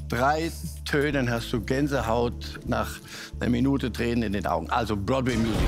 3 Tönen hast du Gänsehaut nach einer Minute Tränen in den Augen. Also Broadway Musical.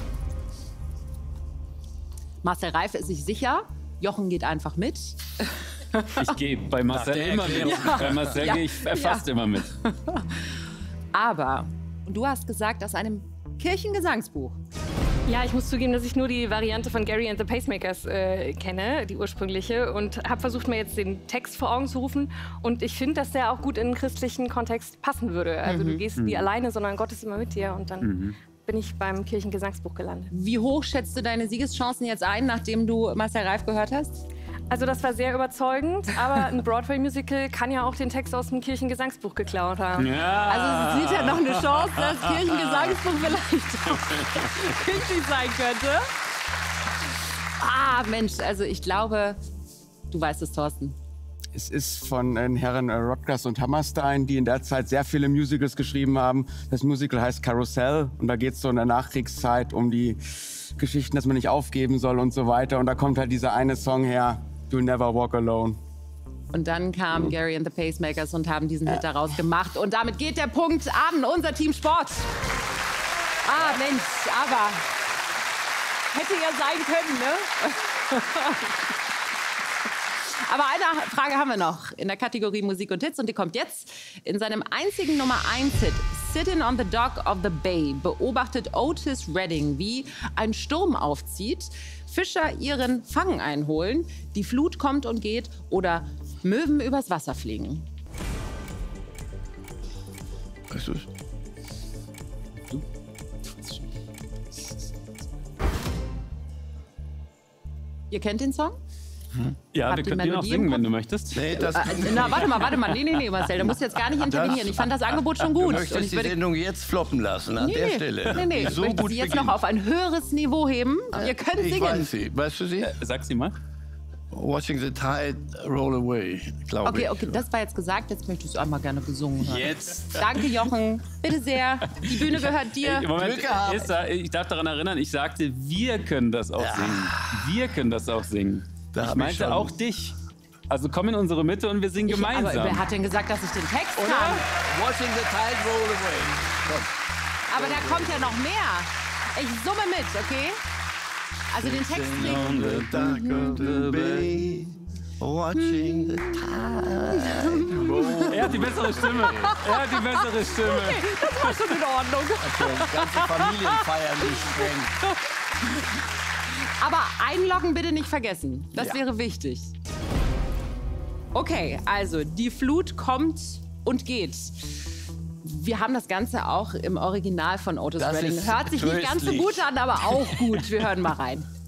Marcel Reif ist sich sicher. Jochen geht einfach mit. Ich gehe bei Marcel immer mit. Ja. Bei Marcel gehe ich fast immer mit. Aber, und du hast gesagt, aus einem Kirchengesangsbuch. Ja, ich muss zugeben, dass ich nur die Variante von Gary and the Pacemakers kenne, die ursprüngliche, und habe versucht, mir jetzt den Text vor Augen zu rufen. Und ich finde, dass der auch gut in einen christlichen Kontext passen würde. Also du gehst nie alleine, sondern Gott ist immer mit dir. Und dann bin ich beim Kirchengesangsbuch gelandet. Wie hoch schätzt du deine Siegeschancen jetzt ein, nachdem du Marcel Reif gehört hast? Also das war sehr überzeugend, aber ein Broadway-Musical kann ja auch den Text aus dem Kirchengesangsbuch geklaut haben. Ja. Also es sieht ja noch eine Chance, dass das Kirchengesangsbuch vielleicht auch richtig sein könnte. Ah, Mensch, also ich glaube, du weißt es, Thorsten. Es ist von den Herren Rodgers und Hammerstein, die in der Zeit sehr viele Musicals geschrieben haben. Das Musical heißt Karussell und da geht es so in der Nachkriegszeit um die Geschichten, dass man nicht aufgeben soll und so weiter. Und da kommt halt dieser eine Song her, You'll Never Walk Alone. Und dann kam Gary and the Pacemakers und haben diesen Hit daraus gemacht. Und damit geht der Punkt an unser Team Sport. Ah, Mensch, aber hätte ja sein können, ne? Aber eine Frage haben wir noch in der Kategorie Musik und Hits. Und die kommt jetzt. In seinem einzigen Nummer-1-Hit, Sitting on the Dock of the Bay, beobachtet Otis Redding, wie ein Sturm aufzieht, Fischer ihren Fang einholen, die Flut kommt und geht oder Möwen übers Wasser fliegen. Weißt du es? Ihr kennt den Song? Ja, wir können den auch singen, wenn du möchtest. Nee, das Na, warte mal. Nee, Marcel, da musst du jetzt gar nicht intervenieren. Ich fand das Angebot schon gut. Du möchtest die Sendung jetzt floppen lassen, an der Stelle. Nee, So ich möchte gut sie jetzt beginnen. noch auf ein höheres Niveau heben. Ihr könnt Ich singen. weiß sie. Weißt du sie? Sag sie mal. Watching the Tide Roll Away, glaube ich. Okay, das war jetzt gesagt. Jetzt möchte ich es einmal gerne gesungen hören. Jetzt. Danke, Jochen. Bitte sehr. Die Bühne gehört dir. Moment, Glück gehabt. Esther, ich darf daran erinnern, ich sagte, wir können das auch singen. Wir können das auch singen. Da Ich hab ich meinte schon- auch dich. Also komm in unsere Mitte und wir singen gemeinsam. Aber wer hat denn gesagt, dass ich den Text kann? Watching the Tide Roll Away. Komm. Aber da kommt ja noch mehr. Ich summe mit, okay? Also den Text On singen. the dock of the bay, watching the tide roll. Er hat die bessere Stimme. Das war schon in Ordnung. Okay, ganze Familien feiern die Schwenk. Aber einloggen bitte nicht vergessen. Das Ja. wäre wichtig. Okay, also die Flut kommt und geht. Wir haben das Ganze auch im Original von Otis Das Redding. ist Hört sich nicht ganz so tröstlich. gut an, aber auch gut. Wir hören mal rein.